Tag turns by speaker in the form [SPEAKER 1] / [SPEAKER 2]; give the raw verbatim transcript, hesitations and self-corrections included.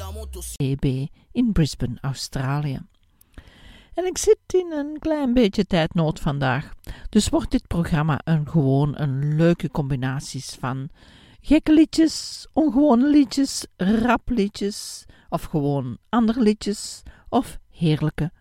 [SPEAKER 1] E B in Brisbane, Australië. En ik zit in een klein beetje tijdnood vandaag, dus wordt dit programma een, gewoon een leuke combinatie van gekke liedjes, ongewone liedjes, rapliedjes of gewoon andere liedjes of heerlijke